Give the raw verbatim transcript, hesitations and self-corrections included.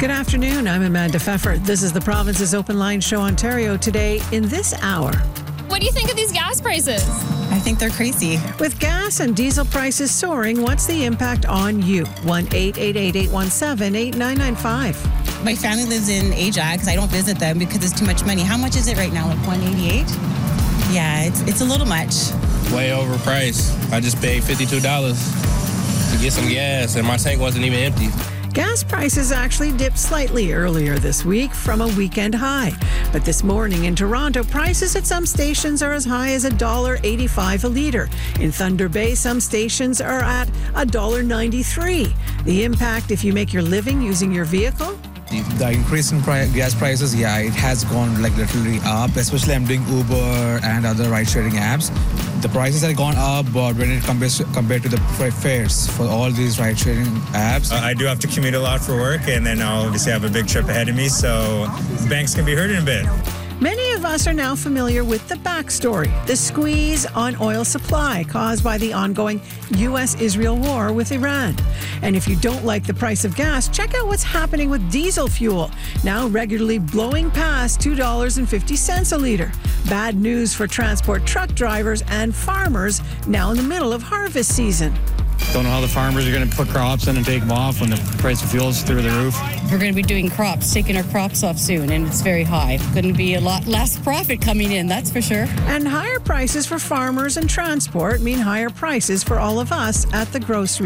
Good afternoon. I'm Amanda Pfeffer. This is the Province's Open Line Show Ontario today in this hour. What do you think of these gas prices? I think they're crazy. With gas and diesel prices soaring, what's the impact on you? one eight eight eight, eight one seven, eight nine nine five. My family lives in Ajax. I don't visit them because it's too much money. How much is it right now? Like one eighty-eight? Yeah, it's it's a little much. Way overpriced. I just paid fifty-two dollars to get some gas, and my tank wasn't even empty. Gas prices actually dipped slightly earlier this week from a weekend high. But this morning in Toronto, prices at some stations are as high as one dollar eighty-five a litre. In Thunder Bay, some stations are at one dollar ninety-three. The impact if you make your living using your vehicle? The increase in pri- gas prices, yeah, it has gone like literally up, especially I'm doing Uber and other ride-sharing apps. The prices have gone up, but when it compares compared to the fares for all these ride-sharing apps. Uh, I do have to commute a lot for work, and then I'll obviously have a big trip ahead of me, so banks can be hurting a bit. Many of us are now familiar with the backstory, the squeeze on oil supply caused by the ongoing U S Israel war with Iran. And if you don't like the price of gas, check out what's happening with diesel fuel, now regularly blowing past two dollars and fifty cents a litre. Bad news for transport truck drivers and farmers now in the middle of harvest season. Don't know how the farmers are going to put crops in and take them off when the price of fuel is through the roof. We're going to be doing crops, taking our crops off soon, and it's very high. Going to be a lot less profit coming in, that's for sure. And higher prices for farmers and transport mean higher prices for all of us at the grocery